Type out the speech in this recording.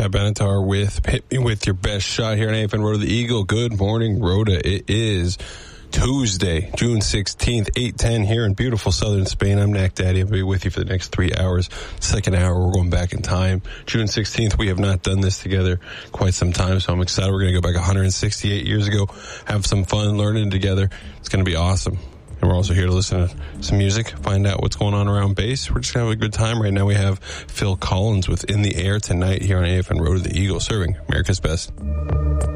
Pat Benatar with Hit Me With Your Best Shot here on AFN Road to the Eagle. Good morning, Rhoda. It is Tuesday, June 16th, 8:10 here in beautiful southern Spain. I'm Knack Daddy. I'll be with you for the next 3 hours. Second hour, we're going back in time. June 16th, we have not done this together quite some time, so I'm excited. We're going to go back 168 years ago, have some fun learning together. It's going to be awesome. And we're also here to listen to some music, find out what's going on around bass. We're just going to have a good time. Right now we have Phil Collins with In the Air Tonight here on AFN Road to the Eagle, serving America's Best.